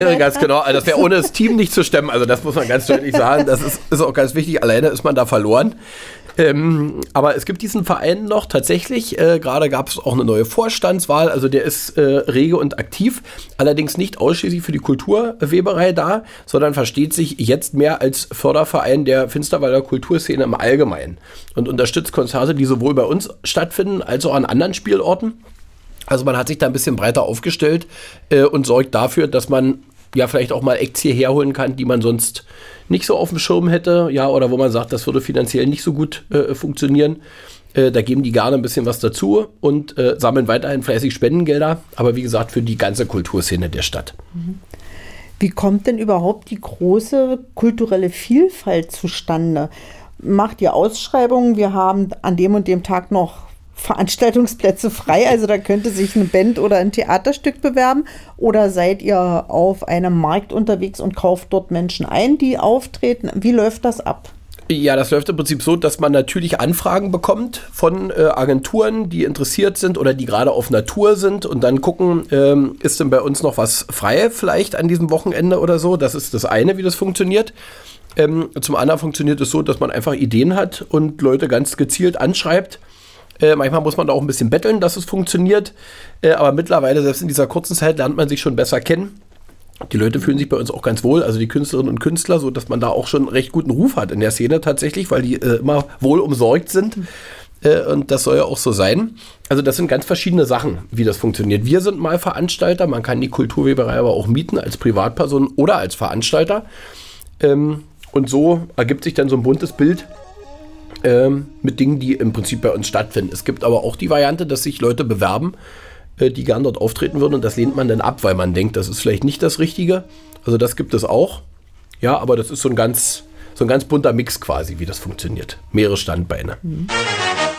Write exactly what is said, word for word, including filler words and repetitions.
Ja, ganz genau. Also das wäre ohne das Team nicht zu stemmen. Also das muss man ganz deutlich sagen. Das ist, ist auch ganz wichtig. Alleine ist man da verloren. Ähm, aber es gibt diesen Verein noch tatsächlich. Äh, gerade gab es auch eine neue Vorstandswahl. Also der ist äh, rege und aktiv. Allerdings nicht ausschließlich für die Kulturweberei da, sondern versteht sich jetzt mehr als Förderverein der Finsterwalder Kulturszene im Allgemeinen. Und unterstützt Konzerte, die sowohl bei uns stattfinden, als auch an anderen Spielorten. Also man hat sich da ein bisschen breiter aufgestellt äh, und sorgt dafür, dass man ja vielleicht auch mal Acts hierher holen kann, die man sonst nicht so auf dem Schirm hätte, ja, oder wo man sagt, das würde finanziell nicht so gut äh, funktionieren. Äh, da geben die gerne ein bisschen was dazu und äh, sammeln weiterhin fleißig Spendengelder, aber wie gesagt, für die ganze Kulturszene der Stadt. Wie kommt denn überhaupt die große kulturelle Vielfalt zustande? Macht ihr Ausschreibungen? Wir haben an dem und dem Tag noch Veranstaltungsplätze frei, also da könnte sich eine Band oder ein Theaterstück bewerben, oder seid ihr auf einem Markt unterwegs und kauft dort Menschen ein, die auftreten? Wie läuft das ab? Ja, das läuft im Prinzip so, dass man natürlich Anfragen bekommt von äh, Agenturen, die interessiert sind oder die gerade auf Natur sind und dann gucken, ähm, ist denn bei uns noch was frei vielleicht an diesem Wochenende oder so. Das ist das eine, wie das funktioniert. Ähm, zum anderen funktioniert es so, dass man einfach Ideen hat und Leute ganz gezielt anschreibt. Äh, manchmal muss man da auch ein bisschen betteln, dass es funktioniert. Äh, aber mittlerweile, selbst in dieser kurzen Zeit, lernt man sich schon besser kennen. Die Leute fühlen sich bei uns auch ganz wohl, also die Künstlerinnen und Künstler, so dass man da auch schon einen recht guten Ruf hat in der Szene tatsächlich, weil die äh, immer wohl umsorgt sind. Äh, und das soll ja auch so sein. Also das sind ganz verschiedene Sachen, wie das funktioniert. Wir sind mal Veranstalter, man kann die Kulturweberei aber auch mieten als Privatperson oder als Veranstalter. Ähm, und so ergibt sich dann so ein buntes Bild ähm, mit Dingen, die im Prinzip bei uns stattfinden. Es gibt aber auch die Variante, dass sich Leute bewerben, äh, die gern dort auftreten würden, und das lehnt man dann ab, weil man denkt, das ist vielleicht nicht das Richtige. Also das gibt es auch. Ja, aber das ist so ein ganz, so ein ganz bunter Mix quasi, wie das funktioniert. Mehrere Standbeine. Mhm.